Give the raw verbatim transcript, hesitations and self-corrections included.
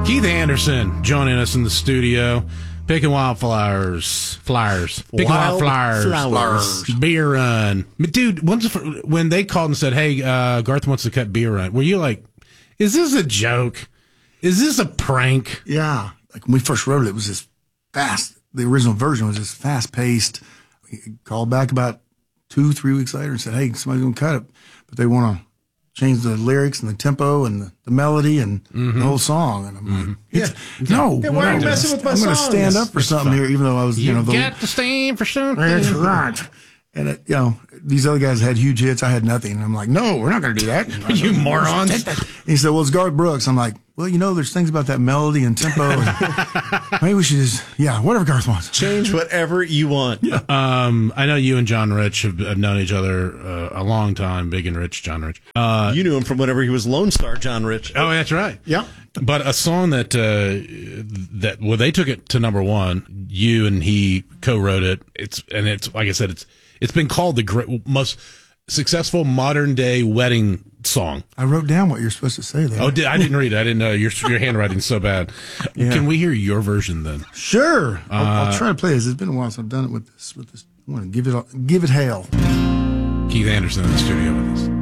Keith Anderson joining us in the studio. Picking wildflowers, flowers, picking Wild wildflowers, flowers. Beer run, dude. Once when they called and said, "Hey, uh, Garth wants to cut beer run," were you like, "Is this a joke? Is this a prank?" Yeah, like when we first wrote it, it was this fast. The original version was just fast paced. We called back about two, three weeks later and said, "Hey, somebody's gonna cut it, but they want to change the lyrics and the tempo and the, the melody and mm-hmm. the whole song." And I'm mm-hmm. like, yeah, no, yeah, why are you no, messing with my I'm going to songs? stand up for It's something fun. here, even though I was, you, You know, the, got to stand for something. that's right. And it, you know, these other guys had huge hits. I had nothing. And I'm like, no, we're not going to do that. You morons. And he said, well, it's Garth Brooks. I'm like, well, you know, there's things about that melody and tempo. And maybe we should just, yeah, whatever Garth wants. Change whatever you want. Yeah. Um, I know you and John Rich have, have known each other uh, a long time. Big and Rich, John Rich. Uh, You knew him from whenever he was Lone Star John Rich. oh, that's right. Yeah. But a song that uh, that well, they took it to number one. You and he co-wrote it. It's and it's like I said, it's it's been called the great, most successful modern day wedding song. I wrote down what you're supposed to say there. Oh, did, I didn't read it. I didn't know your your handwriting's so bad. Yeah. Can we hear your version then? Sure. I'll, Uh, I'll try to play this. It's been a while since I've done it with this. With this, I want to give it give it hail. Keith Anderson in the studio with us.